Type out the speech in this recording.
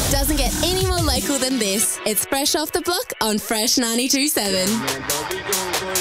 Doesn't get any more local than this. It's Fresh Off the Block on Fresh 92.7.